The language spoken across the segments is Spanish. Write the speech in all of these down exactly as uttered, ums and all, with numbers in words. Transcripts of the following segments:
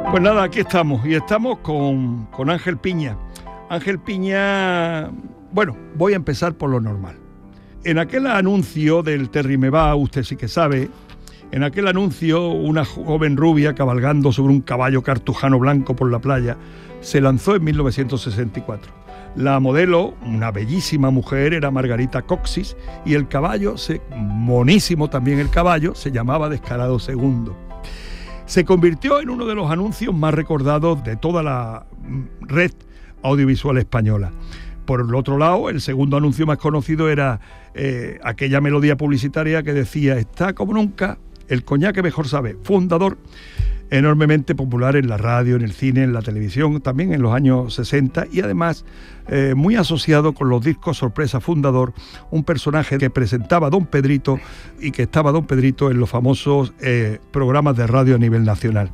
Pues nada, aquí estamos y estamos con, con Ángel Piña. Ángel Piña, bueno, voy a empezar por lo normal. En aquel anuncio del Terry me va, usted sí que sabe, en aquel anuncio una joven rubia cabalgando sobre un caballo cartujano blanco por la playa se lanzó en mil novecientos sesenta y cuatro. La modelo, una bellísima mujer, era Margarita Coxis y el caballo, se, monísimo también el caballo, se llamaba Descarado segundo. Se convirtió en uno de los anuncios más recordados de toda la red audiovisual española. Por el otro lado, el segundo anuncio más conocido era eh, aquella melodía publicitaria que decía: está como nunca el coñac que mejor sabe, Fundador, enormemente popular en la radio, en el cine, en la televisión, también en los años sesenta, y además eh, muy asociado con los discos sorpresa Fundador, un personaje que presentaba a Don Pedrito y que estaba Don Pedrito en los famosos eh, programas de radio a nivel nacional.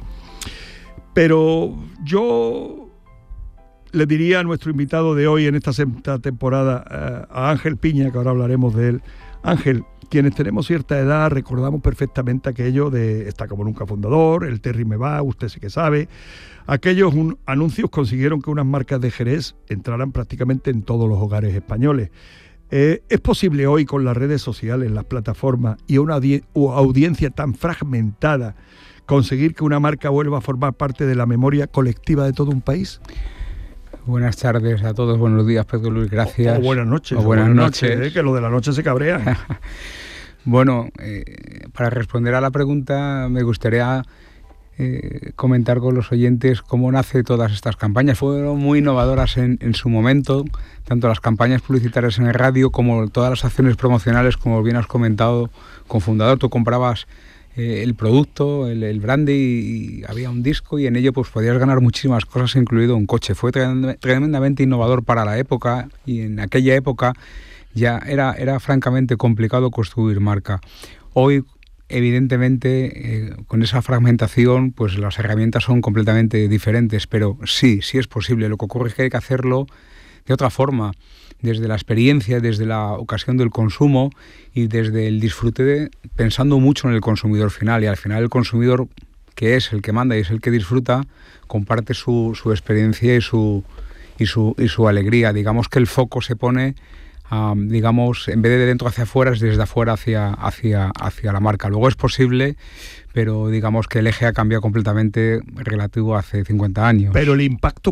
Pero yo le diría a nuestro invitado de hoy en esta sexta temporada, eh, a Ángel Piña, que ahora hablaremos de él. Ángel, quienes tenemos cierta edad recordamos perfectamente aquello de Está como nunca Fundador, el Terry me va, usted sí que sabe. Aquellos un, anuncios consiguieron que unas marcas de Jerez entraran prácticamente en todos los hogares españoles. Eh, ¿Es posible hoy, con las redes sociales, las plataformas y una audi- audiencia tan fragmentada, conseguir que una marca vuelva a formar parte de la memoria colectiva de todo un país? Buenas tardes a todos, buenos días, Pedro Luis, gracias. O, o buenas noches. O buenas, buenas noches, noches eh, que lo de la noche se cabrean. Bueno, eh, para responder a la pregunta me gustaría eh, comentar con los oyentes cómo nace todas estas campañas. Fueron muy innovadoras en, en su momento, tanto las campañas publicitarias en el radio como todas las acciones promocionales, como bien has comentado, con Fundador. Tú comprabas eh, el producto, el, el brandy, y, y había un disco y en ello pues podías ganar muchísimas cosas, incluido un coche. Fue tremendamente innovador para la época, y en aquella época ya era, era francamente complicado construir marca. Hoy, evidentemente, eh, con esa fragmentación, pues las herramientas son completamente diferentes, pero sí, sí es posible. Lo que ocurre es que hay que hacerlo de otra forma, desde la experiencia, desde la ocasión del consumo y desde el disfrute, de, pensando mucho en el consumidor final. Y al final el consumidor, que es el que manda y es el que disfruta, comparte su, su experiencia y su, y, su, y su alegría. Digamos que el foco se pone, Um, digamos, en vez de de dentro hacia afuera, es desde afuera hacia, hacia, hacia la marca. Luego es posible, pero digamos que el eje ha cambiado completamente relativo a hace cincuenta años. Pero el impacto